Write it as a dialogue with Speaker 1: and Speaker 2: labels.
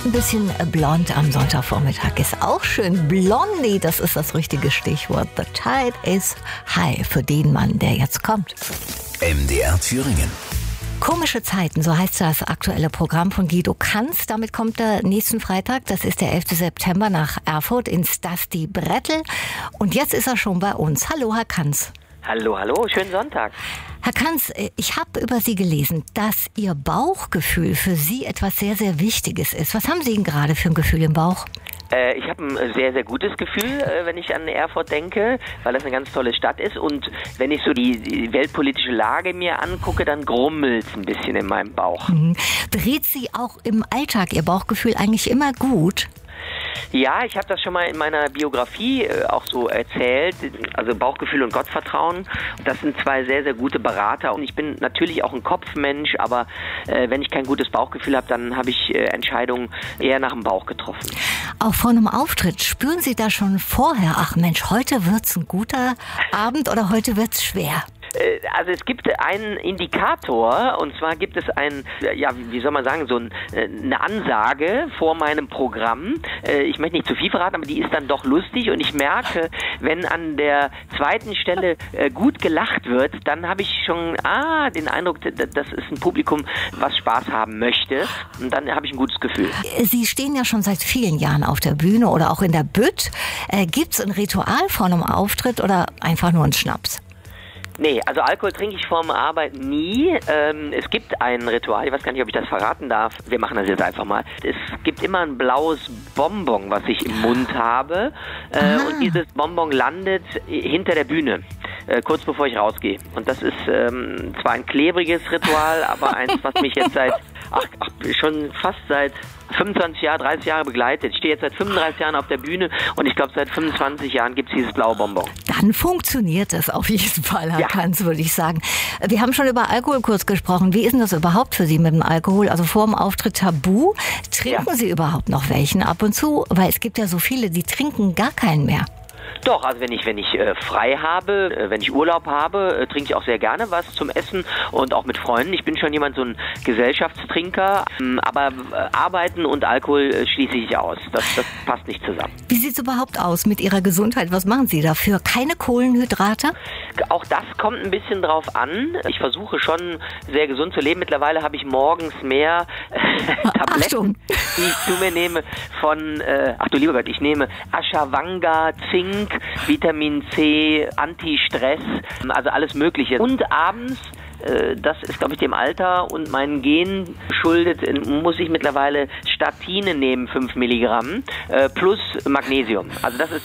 Speaker 1: ein bisschen blond am Sonntagvormittag ist auch schön. Blondie, das ist das richtige Stichwort. The tide is high für den Mann, der jetzt kommt.
Speaker 2: MDR Thüringen.
Speaker 1: Komische Zeiten, so heißt das aktuelle Programm von Guido Kanz. Damit kommt er nächsten Freitag, das ist der 11. September, nach Erfurt ins Dusty Brettel. Und jetzt ist er schon bei uns. Hallo, Herr Kanz.
Speaker 3: Hallo, schönen Sonntag.
Speaker 1: Herr Kanz, ich habe über Sie gelesen, dass Ihr Bauchgefühl für Sie etwas sehr, sehr Wichtiges ist. Was haben Sie denn gerade für ein Gefühl im Bauch?
Speaker 3: Ich habe ein sehr, sehr gutes Gefühl, wenn ich an Erfurt denke, weil das eine ganz tolle Stadt ist. Und wenn ich so die weltpolitische Lage mir angucke, dann grummelt es ein bisschen in meinem Bauch.
Speaker 1: Dreht Sie auch im Alltag Ihr Bauchgefühl eigentlich immer gut?
Speaker 3: Ja, ich habe das schon mal in meiner Biografie auch so erzählt. Also Bauchgefühl und Gottvertrauen, das sind zwei sehr, sehr gute Berater. Und ich bin natürlich auch ein Kopfmensch, aber wenn ich kein gutes Bauchgefühl habe, dann habe ich Entscheidungen eher nach dem Bauch getroffen.
Speaker 1: Auch vor einem Auftritt, spüren Sie da schon vorher, ach Mensch, heute wird's ein guter Abend oder heute wird's schwer?
Speaker 3: Also es gibt einen Indikator, und zwar gibt es eine Ansage vor meinem Programm. Ich möchte nicht zu viel verraten, aber die ist dann doch lustig, und ich merke, wenn an der zweiten Stelle gut gelacht wird, dann habe ich schon den Eindruck, das ist ein Publikum, was Spaß haben möchte, und dann habe ich ein gutes Gefühl.
Speaker 1: Sie stehen ja schon seit vielen Jahren auf der Bühne oder auch in der Bütt. Gibt's ein Ritual vor einem Auftritt oder einfach nur einen Schnaps?
Speaker 3: Nee, also Alkohol trinke ich vorm Arbeiten nie. Es gibt ein Ritual, ich weiß gar nicht, ob ich das verraten darf. Wir machen das jetzt einfach mal. Es gibt immer ein blaues Bonbon, was ich im Mund habe. Und dieses Bonbon landet hinter der Bühne, kurz bevor ich rausgehe. Und das ist zwar ein klebriges Ritual, aber eins, was mich jetzt schon fast seit 25 Jahre, 30 Jahre begleitet. Ich stehe jetzt seit 35 Jahren auf der Bühne, und ich glaube, seit 25 Jahren gibt es dieses blaue Bonbon.
Speaker 1: Dann funktioniert es auf jeden Fall, Herr Kanz, würde ich sagen. Wir haben schon über Alkohol kurz gesprochen. Wie ist denn das überhaupt für Sie mit dem Alkohol? Also vor dem Auftritt tabu. Trinken Sie überhaupt noch welchen ab und zu? Weil es gibt ja so viele, die trinken gar keinen mehr.
Speaker 3: Doch, also wenn ich frei habe, wenn ich Urlaub habe, trinke ich auch sehr gerne was zum Essen und auch mit Freunden. Ich bin schon jemand, so ein Gesellschaftstrinker, aber Arbeiten und Alkohol schließe ich aus. Das passt nicht zusammen.
Speaker 1: Wie sieht es überhaupt aus mit Ihrer Gesundheit? Was machen Sie dafür? Keine Kohlenhydrate?
Speaker 3: Auch das kommt ein bisschen drauf an. Ich versuche schon sehr gesund zu leben. Mittlerweile habe ich morgens mehr Tabletten, die ich zu mir nehme von, du lieber Gott, ich nehme Ashwagandha, Zink, Vitamin C, Anti-Stress, also alles Mögliche. Und abends, das ist, glaube ich, dem Alter und meinen Genen geschuldet, muss ich mittlerweile Statine nehmen, 5 Milligramm, plus Magnesium. Also das ist